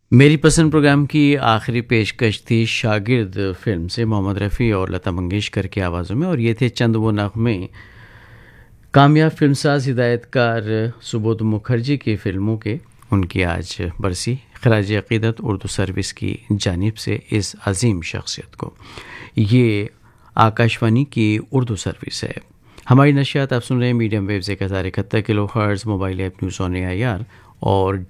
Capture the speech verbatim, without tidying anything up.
मेरी पसंद प्रोग्राम की आखिरी पेशकश थी शागिर्द फिल्म से मोहम्मद रफ़ी और लता मंगेशकर की आवाज़ों में, और ये थे चंद वो नग़मे कामयाब फिल्मसाज हिदायतकार सुबोध मुखर्जी की फ़िल्मों के। उनकी आज बरसी। खराज अक़ीदत उर्दू सर्विस की जानिब से इस अजीम शख्सियत को। ये आकाशवाणी की उर्दू सर्विस है। हमारी नशियात आप सुन रहे हैं मीडियम वेव से एक हज़ार इकहत्तर kilo hertz, mobile app news on A I R और